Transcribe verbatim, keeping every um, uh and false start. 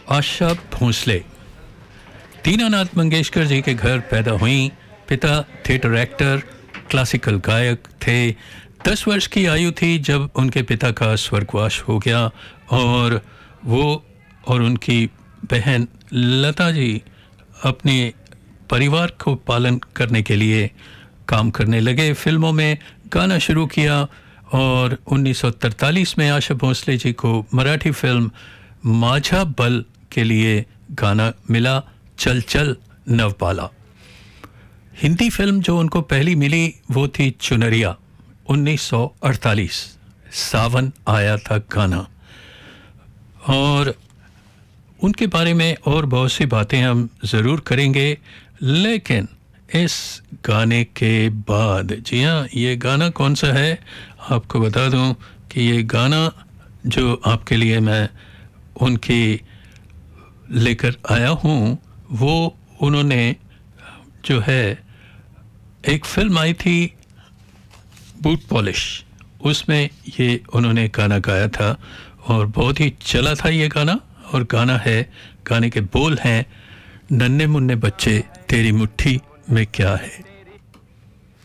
आशा भोसले दीनानाथ मंगेशकर जी के घर पैदा हुई। पिता थिएटर एक्टर, क्लासिकल गायक थे। दस वर्ष की आयु थी जब उनके पिता का स्वर्गवास हो गया और वो और उनकी बहन लता जी अपने परिवार को पालन करने के लिए काम करने लगे। फिल्मों में गाना शुरू किया और उन्नीस सौ तैंतालीस में आशा भोसले जी को मराठी फिल्म माझा बल के लिए गाना मिला, चल चल नवबाला। हिंदी फिल्म जो उनको पहली मिली वो थी चुनरिया, उन्नीस सौ अड़तालीस। सावन आया था गाना। और उनके बारे में और बहुत सी बातें हम ज़रूर करेंगे, लेकिन इस गाने के बाद, जी हाँ, ये गाना कौन सा है आपको बता दूं कि ये गाना जो आपके लिए मैं उनकी लेकर आया हूँ, वो उन्होंने जो है एक फिल्म आई थी बूट पॉलिश, उसमें ये उन्होंने गाना गाया था और बहुत ही चला था ये गाना। और गाना है, गाने के बोल हैं, नन्हे मुन्ने बच्चे तेरी मुट्ठी में क्या है।